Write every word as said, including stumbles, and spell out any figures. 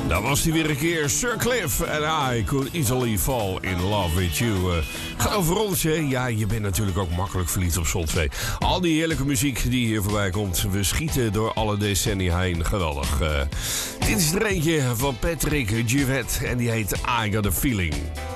Daar was hij weer een keer. Sir Cliff and I could easily fall in love with you. Uh, gaat over ons, hè? Ja, je bent natuurlijk ook makkelijk verliefd op Zon twee. Al die heerlijke muziek die hier voorbij komt. We schieten door alle decennia heen. Geweldig. Uh, dit is er eentje van Patrick Juvet en die heet I Got a Feeling.